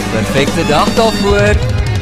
Perfecte dag daarvoor.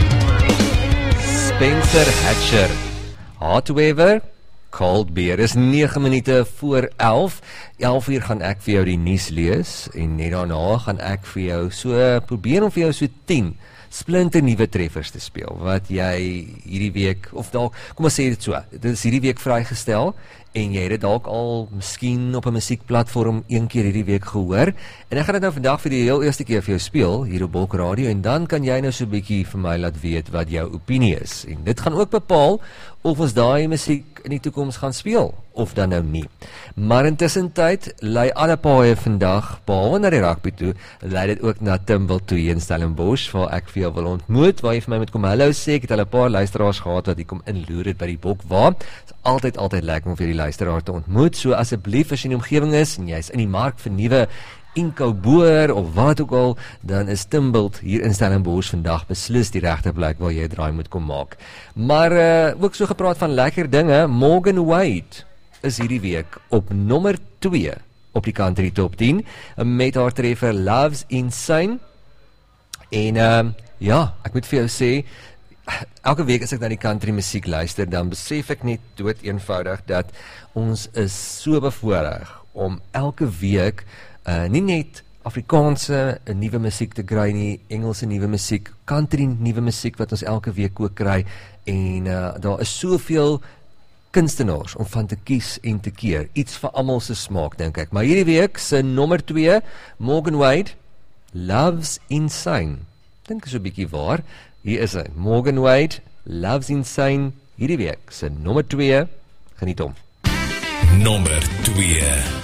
Spencer Hatcher. However, Cold Beer is 9 minute voor 11. 11 uur gaan ek vir jou die nuus lees en net daarna gaan ek vir jou probeer om vir jou so 10 splinter nuwe treffers te speel wat jy hierdie week, of dalk, kom ons sê dit so, dit is hierdie week vrygestel en jy het dit dalk al miskien op 'n musiekplatform een keer hierdie week gehoor en ek gaan dit nou vandag vir die heel eerste keer vir jou speel hier op Bulk Radio en dan kan jy nou so 'n bietjie vir my laat weet wat jou opinie is en dit gaan ook bepaal of ons daai musiek in die toekoms gaan speel of dan nou nie. Maar intussen tyd lei alle paaie vandag behalwe na die rugby toe, lei dit ook na Timwil toe in Stellenbosch waar ek vir jou wil ontmoet, waar jy vir my met kom hallo sê. Ek het al 'n paar luisteraars gehad wat hier kom inloer het by die Bokwa. Dit is altyd lekker om vir die luisteraar te ontmoet. So asseblief as jy in die omgewing is en jy's in die mark vir nuwe Inkou boer of wat ook al, dan is Timwil hier in Stellenbosch vandag beslis die regte plek waar jy 'n draai moet kom maak. Maar ook so gepraat van lekker dinge, Morgan Wade is hierdie week op nommer 2 op die country top 10 met haar treffer Love's Insane. En ja, ek moet vir jou sê, elke week as ek na die country musiek luister, dan besef ek net dood eenvoudig dat ons is so bevoorreg om elke week nie net Afrikaanse nuwe musiek te kry nie, Engelse nuwe musiek, country nuwe musiek wat ons elke week ook kry en daar is soveel kunstenaars om van te kies en te keer. Iets vir almal se smaak, dink ek. Maar hierdie week se nommer 2, Morgan Wade, Love's Insane. Dink is so 'n bietjie waar. Hier is hy, Morgan Wade, Love's Insane, hierdie week se nommer 2. Geniet hom. Nommer 2.